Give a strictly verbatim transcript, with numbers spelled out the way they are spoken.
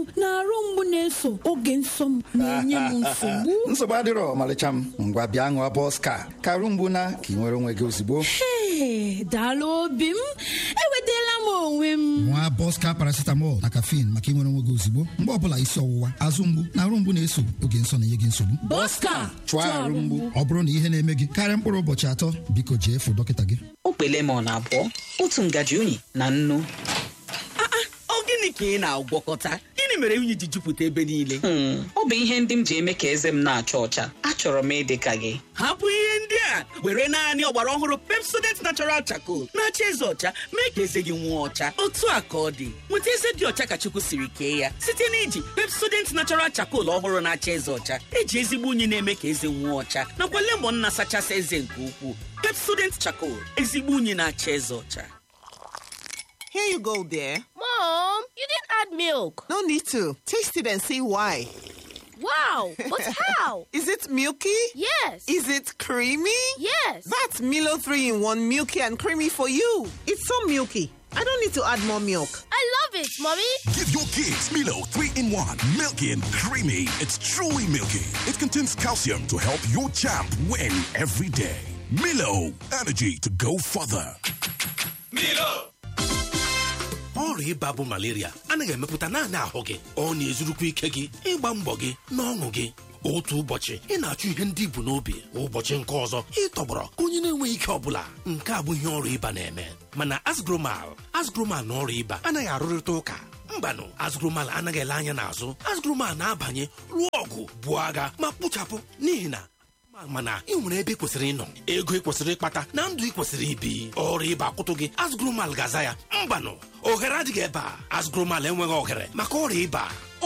mgbu na arụ mgbu na-eso oge nsọ m na-enye m nsogbu. Nsogbu adịrọ ọmalịcha m. Ngwa bịa ṅụọ Bọska ka arụ mgbu na ka ị nwere onwe gị ozugbo. Ee, daalụ obi m. Enwetala m onwe m. Nwa Bọska paracetamol na caffeine maka inwere onwe gị ozugbo mgbe ọbụla isi ọwụwa, azụ mgbu na arụ mgbu na-eso oge nsọ na-enye gị nsogbu. Bọska chụọ arụ mgbu. Ọ bụrụ na ihe na-eme gị karịa mkpụrụ ụbọchị atọ, biko jee fụ dọkịta gị. Okpe lemon abụọ, otu ngaji unyi na nnu. Ọ gịnị ka ị na-agwọkọta? Gịnị mere unyi ji jupụta ebe niile? Hmm, ọ bụ ihe ndị m ji eme ka eze m na-acha ọcha. Achọrọ m ịdị ka gị. Hapụ ihe ndị a, were naanị ọgbara ọhụrụ Pepsodent Natural Charcoal na-acha eze ọcha mee ka eze gị nwee ọcha. Otu a ka ọ dị, nweta eze dị ọcha ka Chukwu siri kee ya site n'iji Pepsodent Natural Charcoal ọhụrụ na-acha eze ọcha eji ezigbo unyi na-eme ka eze nwee ọcha nakwa lemon na-asachasị eze nke ukwuu. Pepsodent Charcoal, ezigbo unyi na-acha eze ọcha. Here you go, dear. Mom, you didn't add milk. No need to. Taste it and see why. Wow, but how? Is it milky? Yes. Is it creamy? Yes. That's Milo three in one, milky and creamy for you. It's so milky. I don't need to add more milk. I love it, Mommy. Give your kids Milo three in one, milky and creamy. It's truly milky. It contains calcium to help your champ win every day. Milo, energy to go further. Milo! Ọrịa ịba bụ malaria anaghị emepụta naanị ahụ gị, ọ na-ezurukwa ike gị, ịgba mbọ gị na ọṅụ gị. Otu ụbọchị ị na-achụ ihe ndị ibu n'obi, ụbọchị nke ọzọ ịtọgbọrọ ka onye na-enweghị ike ọbụla. Nke a bụ ihe ọrịa ịba na-eme. Mana Asgromal Asgromal na ọrịa ịba anaghị arụrịta ụka. Mbanụ, Asgromal anaghị ele anya n'azụ. Asgromal na-abanye, lụọ ọgụ, buo agha ma kpochapụ, n'ihi na mana ị nwere ebe ị kwesịrị ịnọ, ego ị kwesịrị ịkpata na ndụ ị kwesịrị ibi. Ọrịa ịba akwụtụ gị, Asgromal ga-aza ya. Mbanụ, ohere adịghị ebe a. Asgromal enweghị ohere maka ọrịa ịba.